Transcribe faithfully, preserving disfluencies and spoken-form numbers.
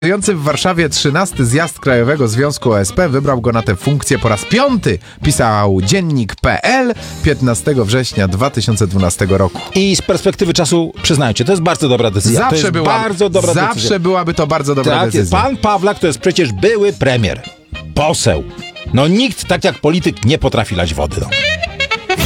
Organizujący w Warszawie trzynasty zjazd Krajowego Związku O S P wybrał go na tę funkcję po raz piąty, pisał Dziennik kropka pe el piętnastego września dwa tysiące dwunastego roku. I z perspektywy czasu, przyznajcie, to jest bardzo dobra decyzja. Zawsze, to jest była, bardzo dobra zawsze decyzja. byłaby to bardzo dobra tak, decyzja. Pan Pawlak to jest przecież były premier, poseł. No nikt tak jak polityk nie potrafi lać wody. No.